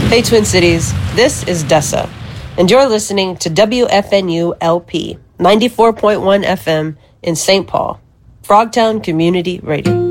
Hey, Twin Cities, this is Dessa, and you're listening to WFNU LP 94.1 FM in St. Paul, Frogtown Community Radio.